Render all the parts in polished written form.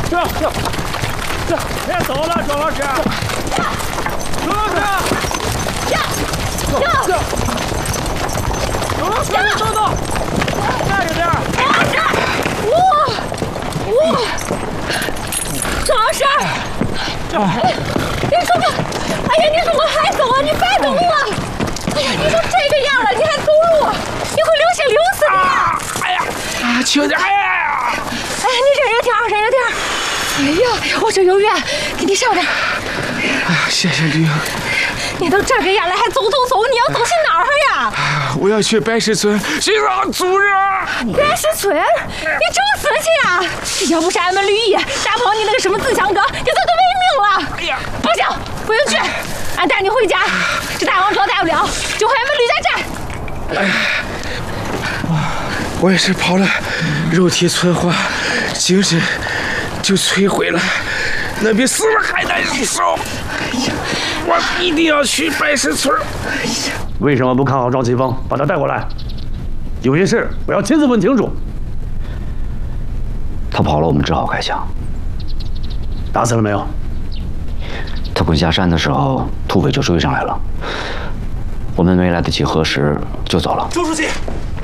这，别走了，庄老师。庄老师。走，慢着点。 哇！庄老师，你说这，哎呀，你说我还走啊？你别动了！哎呀，你都这个样了，你还走路，你会流血流死你！ 哎呀，轻点！哎呀！ 哎，你忍着点，忍着点。哎呀，我这有药，给你上点。 哎呀，谢谢吕英。 你都这个样了，还走，你要走去哪儿呀？ 我要去白石村寻找族人。 白石村？你找死去啊！要不是俺们吕毅打跑你那个什么自强哥，你早都没命了。 哎呀， 不行，不用去，俺带你回家。这大王庄大不了，就回俺们吕家寨。 哎呀，我也是跑了，肉体存活，精神就摧毁了，那比死了还难受。我一定要去白石村。 为什么不看好赵奇峰，把他带过来？有些事我要亲自问清楚。 他跑了，我们只好开枪。 打死了没有？ 他滚下山的时候，土匪就追上来了，我们没来得及核实就走了。 周书记，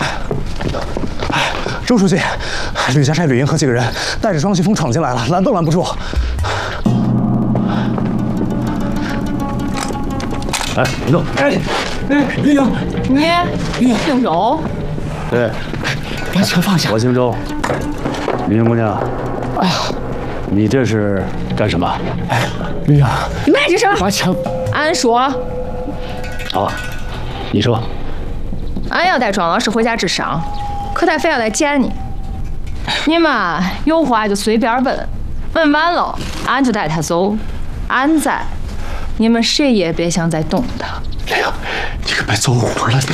周书记，吕家寨吕英和几个人带着庄奇峰闯进来了，拦都拦不住。 哎，别动！ 哎，吕英， 你姓周？ 对， 把枪放下。 我姓周。李英姑娘，哎呀，你这是干什么？ 哎，吕英， 你卖这声！ 把枪。 俺说。 好，你说。 俺要带庄老师回家治伤，可他非要来见你。你们有话就随便问，问完了俺就带他走。俺在，你们谁也别想再动他。 李英，你可别走火了。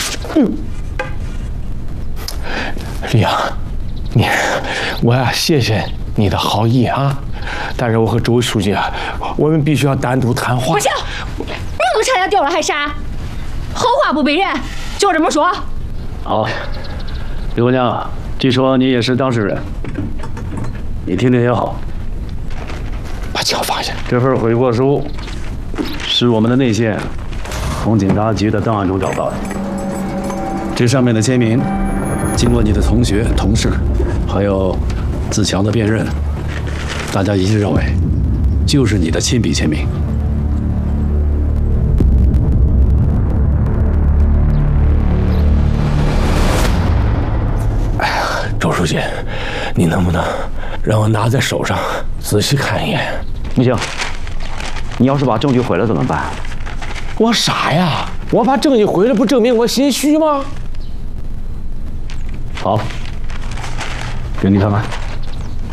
李英，我呀谢谢你的好意啊，但是我和周书记啊，我们必须要单独谈话。 不行，命都差点掉了还傻，好话不背人，就这么说。 好，李姑娘，据说你也是当事人，你听听也好。 把枪放下。 这份悔过书是我们的内线从警察局的档案中找到的，这上面的签名，经过你的同学、同事，还有自强的辨认，大家一致认为，就是你的亲笔签名。 哎呀，周书记，你能不能让我拿在手上仔细看一眼？ 不行，你要是把证据毁了怎么办？ 我傻呀！我把证据毁了，不证明我心虚吗？ 好，给你看看。